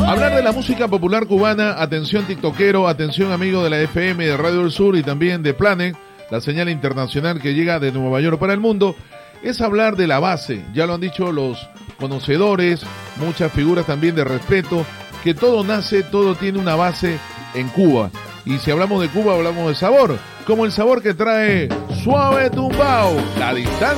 Hablar de la música popular cubana, atención tiktokero, atención amigo de la FM de Radio del Sur y también de Planet, la señal internacional que llega de Nueva York para el mundo, es hablar de la base. Ya lo han dicho los conocedores, muchas figuras también de respeto, que todo nace, todo tiene una base en Cuba. Y si hablamos de Cuba, hablamos de sabor, como el sabor que trae Suave Tumbao, La Distancia.